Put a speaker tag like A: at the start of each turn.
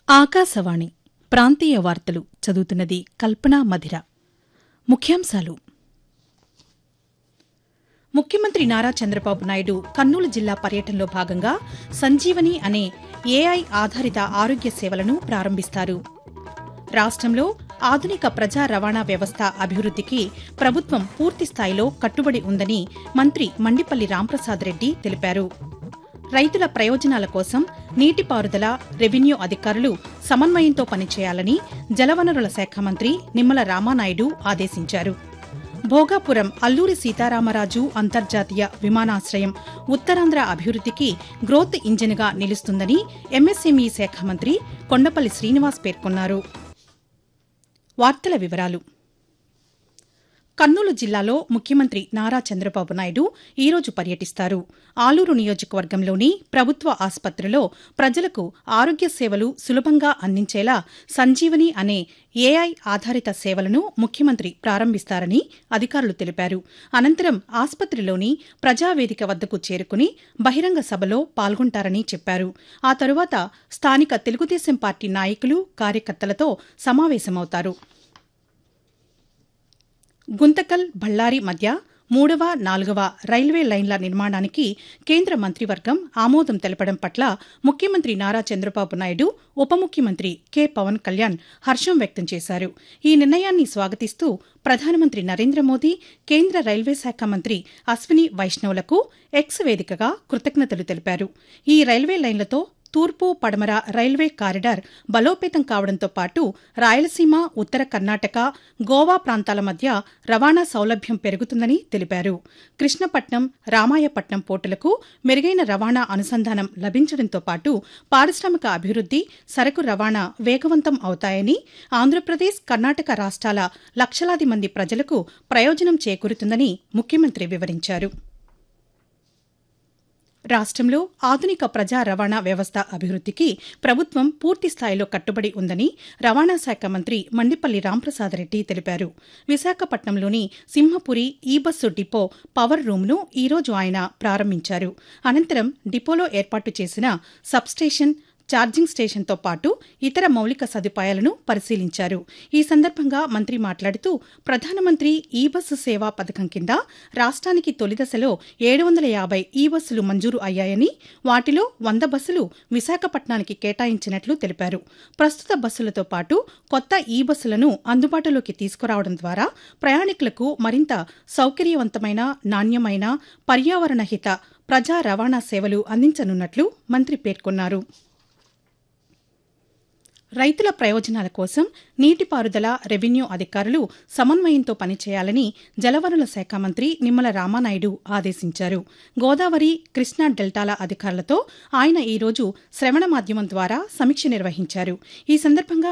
A: ఆకాశవాణి ప్రాంతీయ వార్తలు చదువుతున్నది కల్పనా మధిర. ముఖ్యాంశాలు. ముఖ్యమంత్రి నారా చంద్రబాబు నాయుడు కర్నూలు జిల్లా పర్యటనలో భాగంగా సంజీవని అనే ఏఐ ఆధారిత ఆరోగ్య సేవలను ప్రారంభిస్తారు. రాష్టంలో ఆధునిక ప్రజా రవాణా వ్యవస్థ అభివృద్దికి ప్రభుత్వం పూర్తిస్థాయిలో కట్టుబడి ఉందని మంత్రి మండిపల్లి రాంప్రసాద్ రెడ్డి తెలిపారు. రైతుల ప్రయోజనాల కోసం నీటిపారుదల, రెవెన్యూ అధికారులు సమన్వయంతో పనిచేయాలని జలవనరుల శాఖ మంత్రి నిమ్మల రామానాయుడు ఆదేశించారు. భోగాపురం అల్లూరి సీతారామరాజు అంతర్జాతీయ విమానాశ్రయం ఉత్తరాంధ్ర అభివృద్దికి గ్రోత్ ఇంజిన్గా నిలుస్తుందని ఎంఎస్ఎంఈ శాఖ మంత్రి కొండపల్లి శ్రీనివాస్ పేర్కొన్నారు. వార్తల వివరాలు. కర్నూలు జిల్లాలో ముఖ్యమంత్రి నారా చంద్రబాబు నాయుడు ఈరోజు పర్యటిస్తారు. ఆలూరు నియోజకవర్గంలోని ప్రభుత్వ ఆసుపత్రిలో ప్రజలకు ఆరోగ్య సేవలు సులభంగా అందించేలా సంజీవని అనే ఏఐ ఆధారిత సేవలను ముఖ్యమంత్రి ప్రారంభిస్తారని అధికారులు తెలిపారు. అనంతరం ఆసుపత్రిలోని ప్రజావేదిక వద్దకు చేరుకుని బహిరంగ సభలో పాల్గొంటారని చెప్పారు. ఆ తరువాత స్థానిక తెలుగుదేశం పార్టీ నాయకులు, కార్యకర్తలతో సమావేశమవుతారు. గుంతకల్, బళ్లారి మధ్య 3వ, 4వ రైల్వే లైన్ల నిర్మాణానికి కేంద్ర మంత్రివర్గం ఆమోదం తెలపడం పట్ల ముఖ్యమంత్రి నారా చంద్రబాబు నాయుడు, ఉప ముఖ్యమంత్రి కె పవన్ కళ్యాణ్ హర్షం వ్యక్తం చేశారు. ఈ నిర్ణయాన్ని స్వాగతిస్తూ ప్రధానమంత్రి నరేంద్ర మోదీ, కేంద్ర రైల్వే శాఖ మంత్రి అశ్విని వైష్ణవ్లకు ఎక్స్ వేదికగా కృతజ్ఞతలు తెలిపారు. ఈ రైల్వే లైన్లతో తూర్పు, పడమర రైల్వే కారిడార్ బలోపేతం కావడంతో పాటు రాయలసీమ, ఉత్తర కర్ణాటక, గోవా ప్రాంతాల మధ్య రవాణా సౌలభ్యం పెరుగుతుందని తెలిపారు. కృష్ణపట్నం, రామాయపట్నం పోర్టులకు మెరుగైన రవాణా అనుసంధానం లభించడంతో పాటు పారిశ్రామిక అభివృద్ది, సరకు రవాణా వేగవంతం అవుతాయని, ఆంధ్రప్రదేశ్, కర్ణాటక రాష్ట్రాల లక్షలాది మంది ప్రజలకు ప్రయోజనం చేకూరుతుందని ముఖ్యమంత్రి వివరించారు. రాష్టంలో ఆధునిక ప్రజా రవాణా వ్యవస్థ అభివృద్దికి ప్రభుత్వం పూర్తిస్థాయిలో కట్టుబడి ఉందని రవాణా శాఖ మంత్రి మండిపల్లి రాంప్రసాద్ రెడ్డి తెలిపారు. విశాఖపట్నంలోని సింహపురి ఈ బస్సు డిపో పవర్ రూమ్ను ఈరోజు ఆయన ప్రారంభించారు. అనంతరం డిపోలో ఏర్పాటు చేసిన సబ్స్టేషన్, ఛార్జింగ్ స్టేషన్తో పాటు ఇతర మౌలిక సదుపాయాలను పరిశీలించారు. ఈ సందర్భంగా మంత్రి మాట్లాడుతూ ప్రధానమంత్రి ఈ బస్సు సేవా పథకం కింద రాష్ట్రానికి తొలిదశలో 750 ఈ బస్సులు మంజూరు అయ్యాయని, వాటిలో 100 బస్సులు విశాఖపట్నానికి కేటాయించినట్లు తెలిపారు. ప్రస్తుత బస్సులతో పాటు కొత్త ఈ బస్సులను అందుబాటులోకి తీసుకురావడం ద్వారా ప్రయాణికులకు మరింత సౌకర్యవంతమైన, నాణ్యమైన, పర్యావరణ హిత ప్రజా రవాణా సేవలు అందించనున్నట్లు మంత్రి పేర్కొన్నారు. రైతుల ప్రయోజనాల కోసం నీటిపారుదల, రెవెన్యూ అధికారులు సమన్వయంతో పనిచేయాలని జలవనరుల శాఖ మంత్రి నిమ్మల రామానాయుడు ఆదేశించారు. గోదావరి, కృష్ణా డెల్టాల అధికారులతో ఆయన ఈరోజు శ్రవణ మాధ్యమం ద్వారా సమీక్ష నిర్వహించారు. ఈ సందర్భంగా